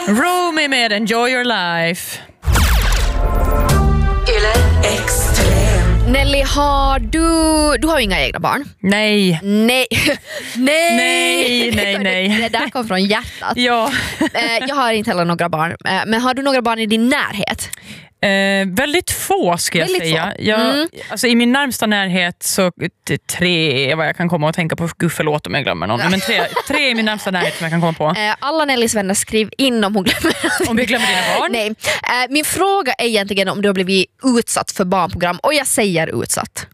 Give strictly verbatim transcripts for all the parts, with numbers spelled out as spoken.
Romy med Enjoy Your Life. Yle Extrem. Nelly, har du... Du har ju inga egna barn. Nej. Nej. nej. Nej, nej, nej. Det, det där kom från hjärtat. Ja. eh, jag har inte heller några barn. Eh, men har du några barn i din närhet? Eh, väldigt få ska jag Väldigt säga. få. Jag, Mm. alltså, i min närmsta närhet så t- tre vad jag kan komma och tänka på. Gud förlåt om jag glömmer någon. Men tre, tre i min närmsta närhet som jag kan komma på. Eh, alla Nellys vänner, skriv in om hon glömmer. Om vi glömmer dina barn. Nej. Eh, min fråga är egentligen om du har blivit utsatt för barnprogram. Och jag säger utsatt.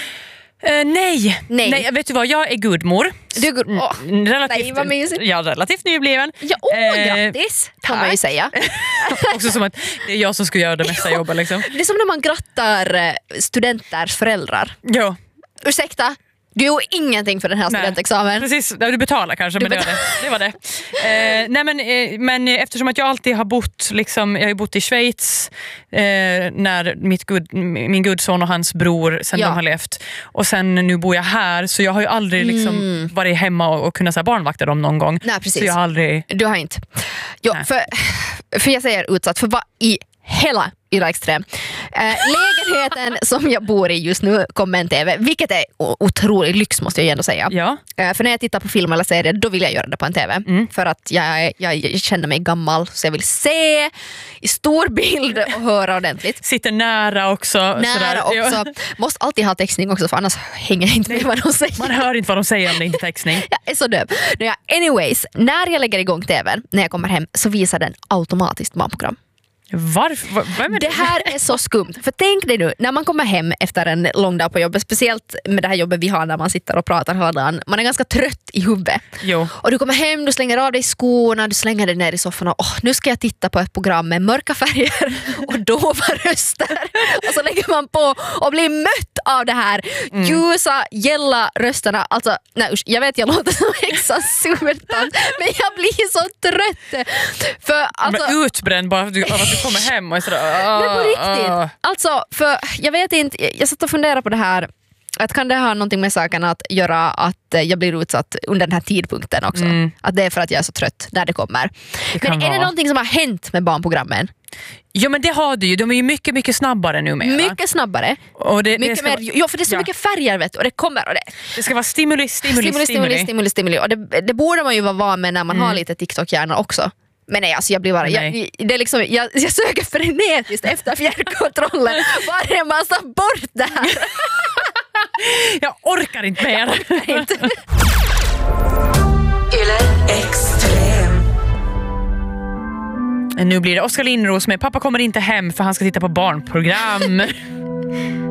Eh, nej. Nej. nej, vet du vad? Jag är gudmor. Du är god. Åh. Relativt, Nej, vad mysigt. ja, relativt nybliven. Ja, åh, Eh, grattis, kan man ju säga. Också som att det är jag som ska göra det mesta jobbet liksom. Det är som när man grattar eh, studenters föräldrar. Ja. Ursäkta, du gör ingenting för den här Nej. studentexamen. Precis, du betalar kanske, Du men betal- det var det. det, var det. Eh, nej, men, eh, men eftersom att jag alltid har bott, liksom, jag har ju bott i Schweiz eh, när mitt gud, min gudson och hans bror sen Ja. de har levt. Och sen nu bor jag här, så jag har ju aldrig liksom, Mm. varit hemma och, och kunnat så här, barnvakta dem någon gång. Nej, precis. Så jag har aldrig... Du har inte. Jo, Nej. för, för jag säger utsatt, för vad i hela Yle Extrem. Eh, lägenheten som jag bor i just nu kommer en tv, vilket är o- otrolig lyx måste jag ändå säga. Ja. Eh, för när jag tittar på film eller serier, då vill jag göra det på en tv. Mm. För att jag, jag, jag känner mig gammal, så jag vill se i stor bild och höra ordentligt. Sitter nära också. Nära sådär. också. Ja. Måste alltid ha textning också, för annars hänger jag inte med vad de säger. Man hör inte vad de säger om det inte är textning. Jag är så döv. Nå, ja, anyways, när jag lägger igång tvn, när jag kommer hem, så visar den automatiskt barnprogram. Varför? Va- Vem är det? Det här är så skumt. För tänk dig nu, när man kommer hem efter en lång dag på jobbet, speciellt med det här jobbet vi har när man sitter och pratar hela dagen, man är ganska trött i huvudet. Jo. Och du kommer hem, du slänger av dig skorna, du slänger dig ner i soffan och åh, nu ska jag titta på ett program med mörka färger och dova röster. Och så lägger man på och blir mött av det här ljusa, gälla rösterna. Alltså, nej usch, jag vet jag låter som extra supertant, men jag blir så trött. För alltså... Men utbränd bara av att du kommer hem och är sådär... Men på riktigt. ah. Alltså, för jag vet inte, jag satt och funderade på det här, att kan det ha någonting med saken att göra att eh, jag blir utsatt under den här tidpunkten också. Mm. Att det är för att jag är så trött när det kommer. Det kan Men är det vara. någonting som har hänt med barnprogrammen? Jo, men det har du ju. De är ju mycket, mycket snabbare numera. Mycket snabbare. Och det, det, Mycket ska, mer, vara- ja, för det är så ja. mycket färger vet du, och det kommer och det. det ska vara stimuli, stimuli, Stimuli, stimuli. stimuli, stimuli, stimuli. Och det, det borde man ju vara van med när man har lite TikTok-hjärna också. Men nej, alltså jag blir bara, jag, Nej. det är liksom, jag, jag söker frenetiskt efter fjärrkontrollen. Bara en massa bort det här. Jag orkar inte mer. Inte. Yle Extrem. Nu blir det Oskar Lindros med Pappa kommer inte hem för han ska titta på barnprogram.